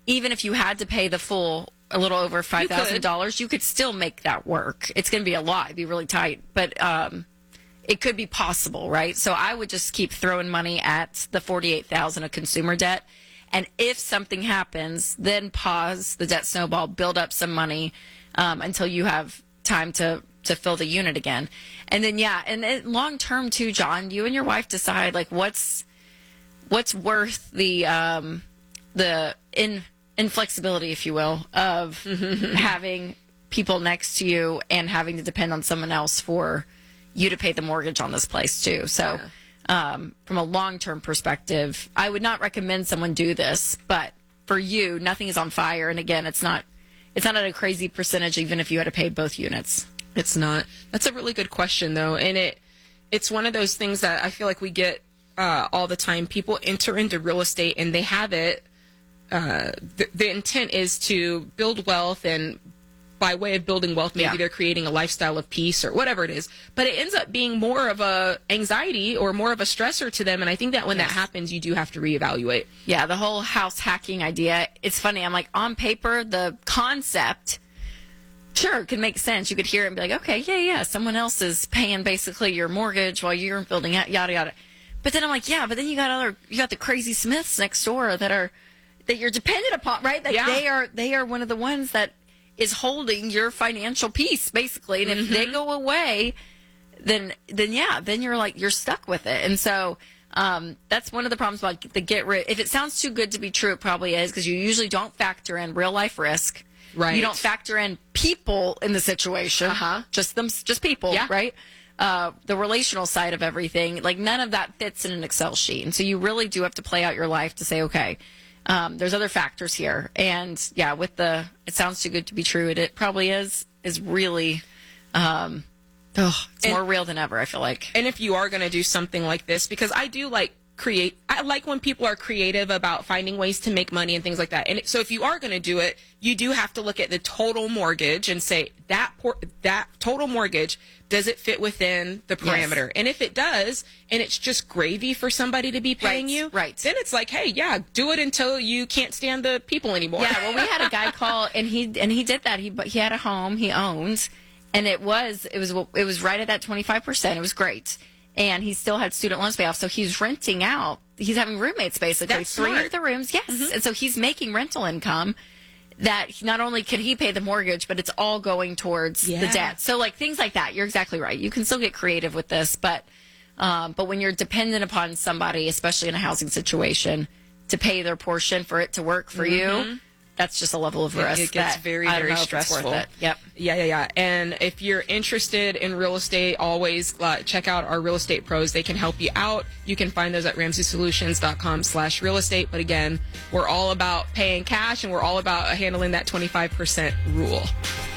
even if you had to pay the full, a little over $5,000, you could still make that work. It's going to be a lot. It'd be really tight. But it could be possible, right? So I would just keep throwing money at the $48,000 of consumer debt. And if something happens, then pause the debt snowball, build up some money until you have time to fill the unit again. And then, and long term too, John, you and your wife decide like what's worth the inflexibility, if you will, of having people next to you and having to depend on someone else for you to pay the mortgage on this place too. So from a long-term perspective, I would not recommend someone do this, but for you, nothing is on fire. And again, it's not at a crazy percentage, even if you had to pay both units. It's not. That's a really good question though. And it's one of those things that I feel like we get all the time. People enter into real estate and they have it. The intent is to build wealth, and by way of building wealth, maybe they're creating a lifestyle of peace or whatever it is. But it ends up being more of a anxiety or more of a stressor to them. And I think that when that happens, you do have to reevaluate. Yeah, the whole house hacking idea. It's funny. I'm like, on paper, the concept, sure, it could make sense. You could hear it and be like, okay, yeah, someone else is paying basically your mortgage while you're building it, yada yada. But then I'm like, but then you got the crazy Smiths next door that you're dependent upon, right? Like they are one of the ones that is holding your financial peace, basically. And if they go away, then you're stuck with it. And so that's one of the problems about the get rid. If it sounds too good to be true, it probably is, because you usually don't factor in real life risk. Right. You don't factor in people in the situation. Just people, right? The relational side of everything, like none of that fits in an Excel sheet. And so you really do have to play out your life to say, okay, there's other factors here. And with it sounds too good to be true. It probably is really, it's more real than ever, I feel like. And if you are going to do something like this, because I do like I like when people are creative about finding ways to make money and things like that. And so if you are going to do it, you do have to look at the total mortgage and say that total mortgage, does it fit within the parameter? Yes. And if it does, and it's just gravy for somebody to be paying you, then it's like, hey, do it until you can't stand the people anymore. Yeah, well, we had a guy call, and he did that. He had a home he owned, and it was right at that 25%. It was great. And he still had student loans pay off, so he's renting out. He's having roommates, basically. That's 3 smart. of the rooms, yes. And so he's making rental income that not only can he pay the mortgage, but it's all going towards the debt. So, like, things like that. You're exactly right. You can still get creative with this, but when you're dependent upon somebody, especially in a housing situation, to pay their portion for it to work for you, that's just a level of risk. It gets very, very stressful. Yep. Yeah. And if you're interested in real estate, always check out our real estate pros. They can help you out. You can find those at RamseySolutions.com/real estate. But again, we're all about paying cash, and we're all about handling that 25% rule.